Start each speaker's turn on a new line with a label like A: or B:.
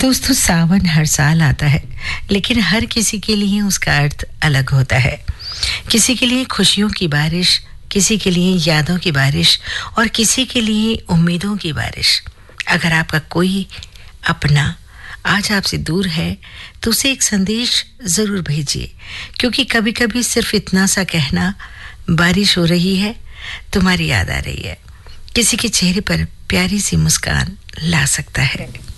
A: दोस्तों, सावन हर साल आता है, लेकिन हर किसी के लिए उसका अर्थ अलग होता है। किसी के लिए खुशियों की बारिश, किसी के लिए यादों की बारिश और किसी के लिए उम्मीदों की बारिश। अगर आपका कोई अपना आज आपसे दूर है तो उसे एक संदेश ज़रूर भेजिए, क्योंकि कभी-कभी सिर्फ इतना सा कहना, बारिश हो रही है, तुम्हारी याद आ रही है, किसी के चेहरे पर प्यारी सी मुस्कान ला सकता है।